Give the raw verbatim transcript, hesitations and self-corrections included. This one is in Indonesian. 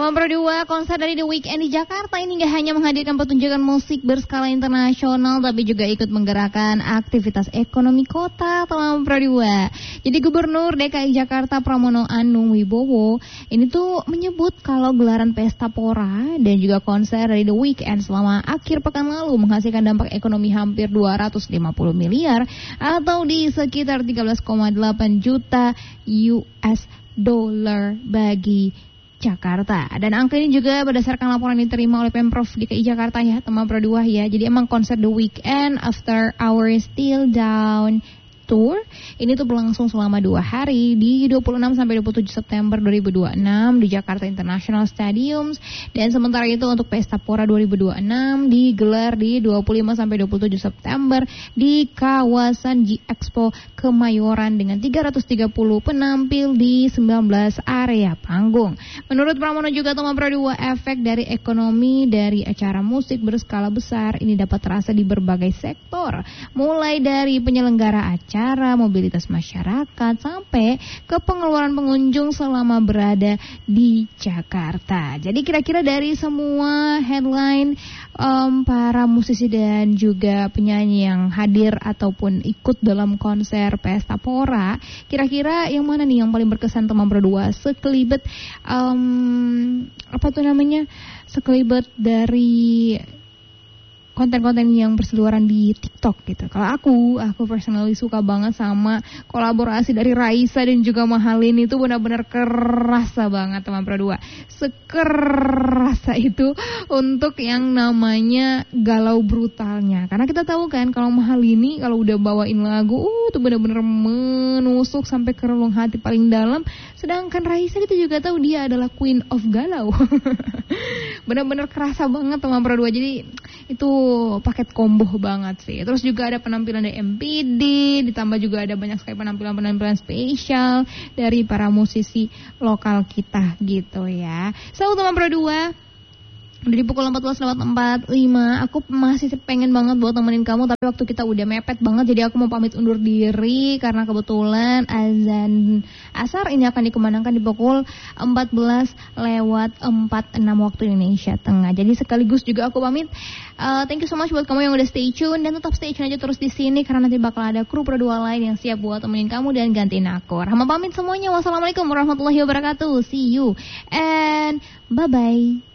Teman Pro dua, konser dari The Weeknd di Jakarta ini gak hanya menghadirkan pertunjukan musik berskala internasional, tapi juga ikut menggerakkan aktivitas ekonomi kota, teman Pro dua. Jadi Gubernur D K I Jakarta Pramono Anung Wibowo ini tuh menyebut kalau gelaran pesta pora dan juga konser dari The Weeknd selama akhir pekan lalu menghasilkan dampak ekonomi hampir dua ratus lima puluh miliar atau di sekitar tiga belas koma delapan juta U S dollar bagi Jakarta. Dan angka ini juga berdasarkan laporan yang diterima oleh Pemprov D K I Jakarta ya, teman Pro dua ya. Jadi emang konser The Weeknd After Hours Still Down Tour ini tuh berlangsung selama dua hari di dua puluh enam sampai dua puluh tujuh September dua ribu dua puluh enam di Jakarta International Stadium, dan sementara itu untuk Pesta Pora dua ribu dua puluh enam digelar di dua puluh lima sampai dua puluh tujuh September di kawasan G Expo Kemayoran dengan tiga ratus tiga puluh penampil di sembilan belas area panggung. Menurut Pramono juga teman Pro dua, efek dari ekonomi dari acara musik berskala besar ini dapat terasa di berbagai sektor, mulai dari penyelenggara acara Cara mobilitas masyarakat sampai ke pengeluaran pengunjung selama berada di Jakarta. Jadi kira-kira dari semua headline um, para musisi dan juga penyanyi yang hadir ataupun ikut dalam konser Pesta Pora, kira-kira yang mana nih yang paling berkesan teman Pro dua? Sekelibet um, apa tuh namanya? Sekelibet dari konten-konten yang berseliweran di TikTok gitu. Kalau aku, aku personally suka banget sama kolaborasi dari Raisa dan juga Mahalin, itu benar-benar kerasa banget teman Pro dua. Sekerasa itu untuk yang namanya galau brutalnya. Karena kita tahu kan kalau Mahalini kalau udah bawain lagu, uh tuh benar-benar menusuk sampai ke relung hati paling dalam. Sedangkan Raisa kita juga tahu dia adalah Queen of Galau. Benar-benar kerasa banget teman Pro dua. Jadi itu paket combo banget sih. Terus juga ada penampilan dari M P D, ditambah juga ada banyak sekali penampilan-penampilan spesial dari para musisi lokal kita gitu ya. So teman Pro dua, dari pukul empat belas lewat empat puluh lima, aku masih pengen banget buat temenin kamu, tapi waktu kita udah mepet banget, jadi aku mau pamit undur diri karena kebetulan azan asar ini akan dikumandangkan di pukul empat belas lewat empat puluh enam waktu Indonesia Tengah. Jadi sekaligus juga aku pamit. Uh, thank you so much buat kamu yang udah stay tune, dan tetap stay tune aja terus di sini karena nanti bakal ada kru Pro dua lain yang siap buat temenin kamu dan gantiin aku. Rahma pamit semuanya. Wassalamualaikum warahmatullahi wabarakatuh. See you and bye bye.